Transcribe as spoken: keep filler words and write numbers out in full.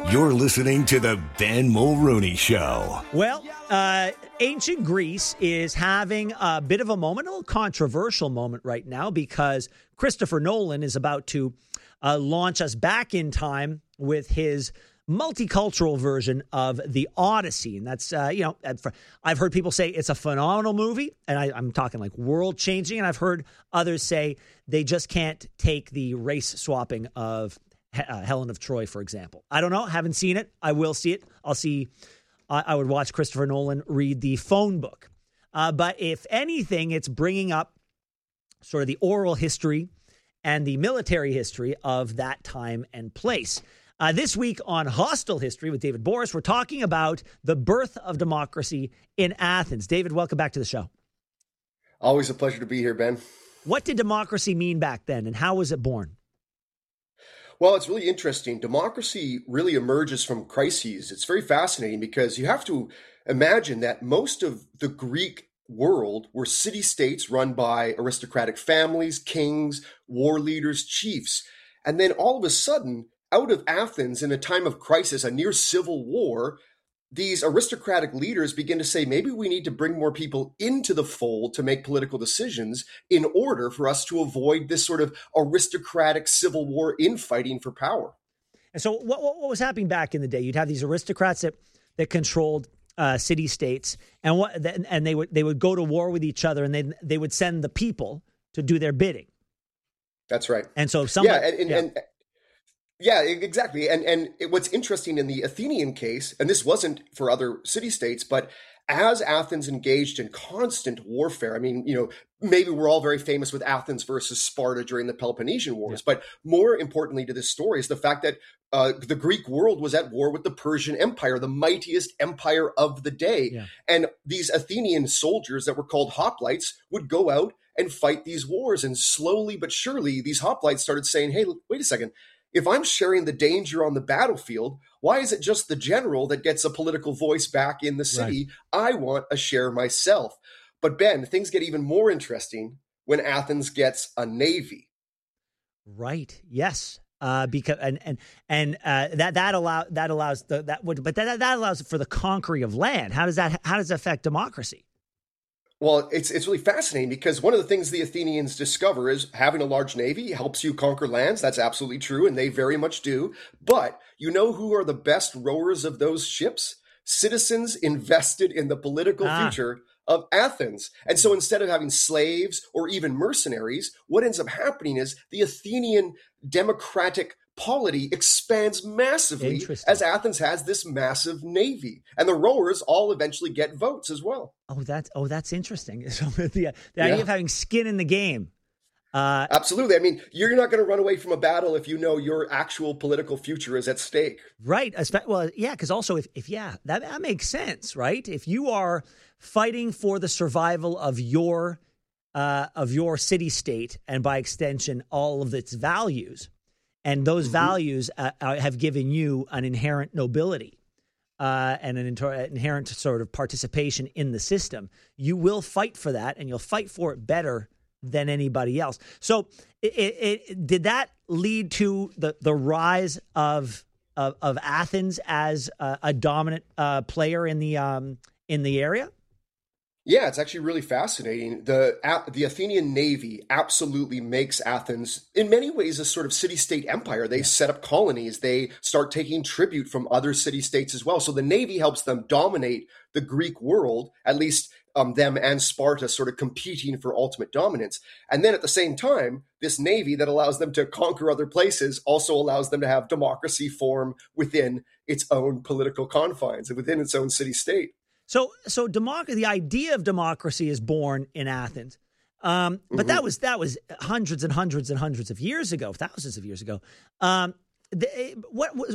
You're listening to the Ben Mulrooney Show. Well, uh, ancient Greece is having a bit of a moment, a little controversial moment right now, because Christopher Nolan is about to uh, launch us back in time with his multicultural version of The Odyssey. And that's, uh, you know, I've heard people say it's a phenomenal movie, and I, I'm talking like world changing. And I've heard others say they just can't take the race swapping of uh, Helen of Troy, for example. I don't know. Haven't seen it. I will see it. I'll see. Uh, I would watch Christopher Nolan read the phone book. Uh, but if anything, it's bringing up sort of the oral history and the military history of that time and place. Uh, this week on Hostile History with David Boris, we're talking about the birth of democracy in Athens. David, welcome back to the show. Always a pleasure to be here, Ben. What did democracy mean back then, and how was it born? Well, it's really interesting. Democracy really emerges from crises. It's very fascinating because you have to imagine that most of the Greek world were city-states run by aristocratic families, kings, war leaders, chiefs. And then all of a sudden, out of Athens in a time of crisis, a near civil war, these aristocratic leaders begin to say, maybe we need to bring more people into the fold to make political decisions in order for us to avoid this sort of aristocratic civil war infighting for power. And so what, what was happening back in the day? You'd have these aristocrats that, that controlled uh, city states, and what and they would they would go to war with each other, and they they would send the people to do their bidding. That's right. And so somebody, yeah, and, and, yeah. and Yeah, exactly. And and it, what's interesting in the Athenian case, and this wasn't for other city-states, but as Athens engaged in constant warfare, I mean, you know, maybe we're all very famous with Athens versus Sparta during the Peloponnesian Wars, yeah. but more importantly to this story is the fact that uh, the Greek world was at war with the Persian Empire, the mightiest empire of the day. Yeah. And these Athenian soldiers that were called hoplites would go out and fight these wars. And slowly but surely, these hoplites started saying, hey, wait a second. If I'm sharing the danger on the battlefield, why is it just the general that gets a political voice back in the city? Right. I want a share myself. But Ben, things get even more interesting when Athens gets a navy. Right. Yes. Uh, because and and and uh, that that allow that allows the that would but that that allows for the conquering of land. How does that how does that affect democracy? Well, it's it's really fascinating because one of the things the Athenians discover is having a large navy helps you conquer lands. That's absolutely true, and they very much do. But you know who are the best rowers of those ships? Citizens invested in the political ah. future of Athens. And so instead of having slaves or even mercenaries, what ends up happening is the Athenian democratic polity expands massively as Athens has this massive navy, and the rowers all eventually get votes as well. Oh, that's oh, that's interesting. So the, the yeah. idea of having skin in the game. Uh, Absolutely. I mean, you're not going to run away from a battle if you know your actual political future is at stake. Right. Well, yeah, because also if, if yeah, that, that makes sense, right? If you are fighting for the survival of your uh, of your city state, and by extension, all of its values. And those mm-hmm. values uh, have given you an inherent nobility uh, and an inter- inherent sort of participation in the system. You will fight for that, and you'll fight for it better than anybody else. So, it, it, it, did that lead to the the rise of of, of Athens as a, a dominant uh, player in the um, in the area? Yeah, it's actually really fascinating. The the Athenian navy absolutely makes Athens, in many ways, a sort of city-state empire. They set up colonies. They start taking tribute from other city-states as well. So the navy helps them dominate the Greek world, at least um, them and Sparta sort of competing for ultimate dominance. And then at the same time, this navy that allows them to conquer other places also allows them to have democracy form within its own political confines and within its own city-state. So, so democracy, the idea of democracy is born in Athens, um, but mm-hmm. that was that was hundreds and hundreds and hundreds of years ago, thousands of years ago. Um, the, what was